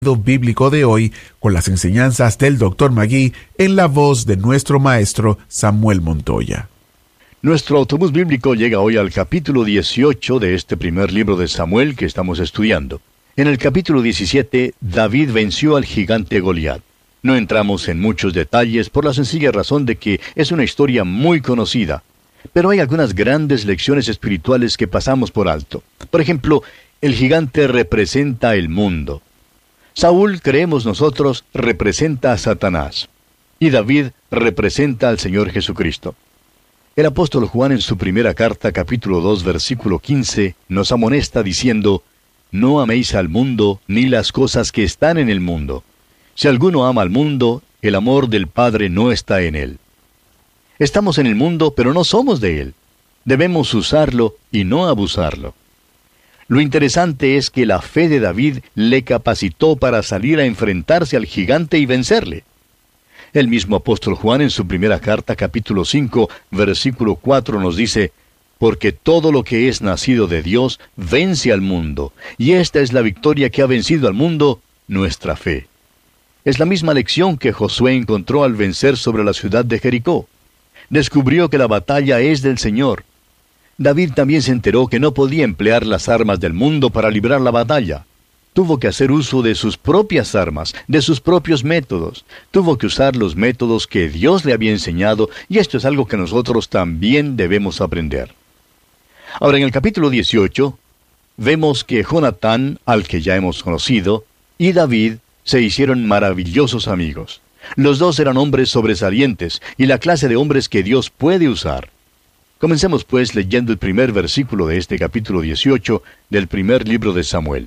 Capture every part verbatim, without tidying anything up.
bíblico de hoy con las enseñanzas del doctor Magui en la voz de nuestro maestro Samuel Montoya. Nuestro autobús bíblico llega hoy al capítulo dieciocho de este primer libro de Samuel que estamos estudiando. En el capítulo diecisiete, David venció al gigante Goliat. No entramos en muchos detalles por la sencilla razón de que es una historia muy conocida, pero hay algunas grandes lecciones espirituales que pasamos por alto. Por ejemplo, el gigante representa el mundo. Saúl, creemos nosotros, representa a Satanás, y David representa al Señor Jesucristo. El apóstol Juan en su primera carta, capítulo dos, versículo quince, nos amonesta diciendo: «No améis al mundo, ni las cosas que están en el mundo. Si alguno ama al mundo, el amor del Padre no está en él». Estamos en el mundo, pero no somos de él. Debemos usarlo y no abusarlo. Lo interesante es que la fe de David le capacitó para salir a enfrentarse al gigante y vencerle. El mismo apóstol Juan en su primera carta, capítulo cinco, versículo cuatro, nos dice: «Porque todo lo que es nacido de Dios vence al mundo, y esta es la victoria que ha vencido al mundo, nuestra fe». Es la misma lección que Josué encontró al vencer sobre la ciudad de Jericó. Descubrió que la batalla es del Señor. David también se enteró que no podía emplear las armas del mundo para librar la batalla. Tuvo que hacer uso de sus propias armas, de sus propios métodos. Tuvo que usar los métodos que Dios le había enseñado, y esto es algo que nosotros también debemos aprender. Ahora, en el capítulo dieciocho, vemos que Jonatán, al que ya hemos conocido, y David se hicieron maravillosos amigos. Los dos eran hombres sobresalientes, y la clase de hombres que Dios puede usar. Comencemos pues leyendo el primer versículo de este capítulo dieciocho del primer libro de Samuel.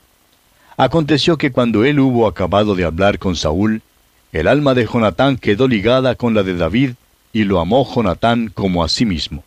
Aconteció que cuando él hubo acabado de hablar con Saúl, el alma de Jonatán quedó ligada con la de David, y lo amó Jonatán como a sí mismo.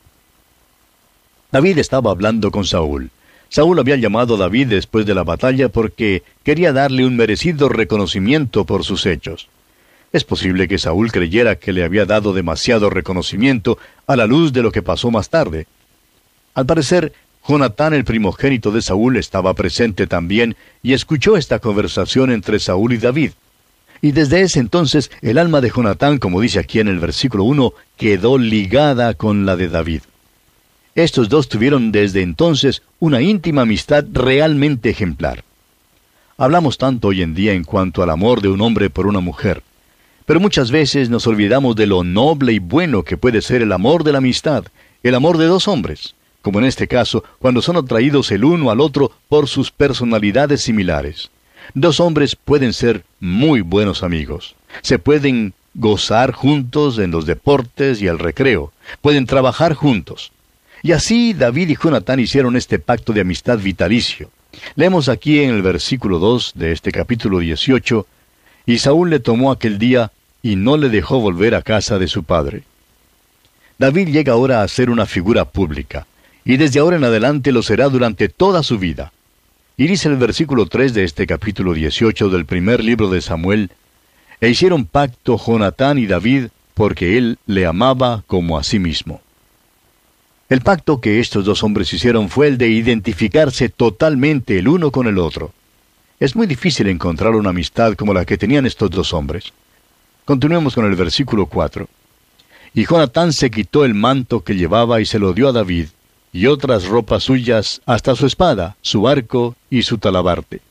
David estaba hablando con Saúl. Saúl había llamado a David después de la batalla porque quería darle un merecido reconocimiento por sus hechos. Es posible que Saúl creyera que le había dado demasiado reconocimiento a la luz de lo que pasó más tarde. Al parecer, Jonatán, el primogénito de Saúl, estaba presente también y escuchó esta conversación entre Saúl y David. Y desde ese entonces, el alma de Jonatán, como dice aquí en el versículo uno, quedó ligada con la de David. Estos dos tuvieron desde entonces una íntima amistad realmente ejemplar. Hablamos tanto hoy en día en cuanto al amor de un hombre por una mujer. Pero muchas veces nos olvidamos de lo noble y bueno que puede ser el amor de la amistad, el amor de dos hombres, como en este caso, cuando son atraídos el uno al otro por sus personalidades similares. Dos hombres pueden ser muy buenos amigos. Se pueden gozar juntos en los deportes y el recreo. Pueden trabajar juntos. Y así David y Jonatán hicieron este pacto de amistad vitalicio. Leemos aquí en el versículo dos de este capítulo dieciocho, «Y Saúl le tomó aquel día y no le dejó volver a casa de su padre». David llega ahora a ser una figura pública, y desde ahora en adelante lo será durante toda su vida. Y dice el versículo tres de este capítulo dieciocho del primer libro de Samuel: «E hicieron pacto Jonatán y David, porque él le amaba como a sí mismo». El pacto que estos dos hombres hicieron fue el de identificarse totalmente el uno con el otro. Es muy difícil encontrar una amistad como la que tenían estos dos hombres. Continuemos con el versículo cuatro. «Y Jonatán se quitó el manto que llevaba y se lo dio a David, y otras ropas suyas, hasta su espada, su arco y su talabarte».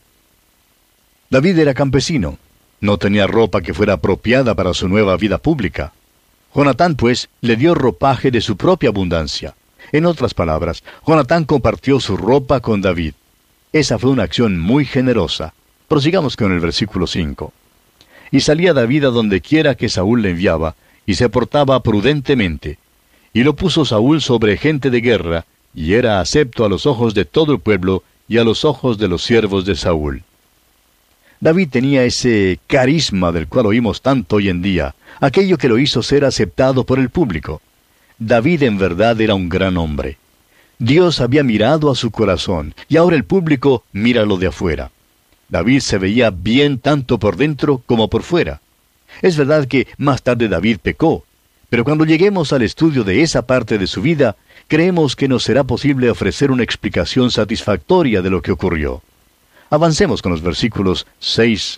David era campesino. No tenía ropa que fuera apropiada para su nueva vida pública. Jonatán, pues, le dio ropaje de su propia abundancia. En otras palabras, Jonatán compartió su ropa con David. Esa fue una acción muy generosa. Prosigamos con el versículo cinco. «Y salía David a donde quiera que Saúl le enviaba, y se portaba prudentemente. Y lo puso Saúl sobre gente de guerra, y era acepto a los ojos de todo el pueblo, y a los ojos de los siervos de Saúl». David tenía ese carisma del cual oímos tanto hoy en día, aquello que lo hizo ser aceptado por el público. David en verdad era un gran hombre. Dios había mirado a su corazón, y ahora el público mira lo de afuera. David se veía bien tanto por dentro como por fuera. Es verdad que más tarde David pecó, pero cuando lleguemos al estudio de esa parte de su vida, creemos que nos será posible ofrecer una explicación satisfactoria de lo que ocurrió. Avancemos con los versículos seis